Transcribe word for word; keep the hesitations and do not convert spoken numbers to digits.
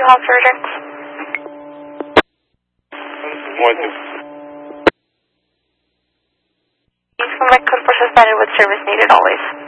you have for a drink? One, two. East Limerick could push us started with service needed always.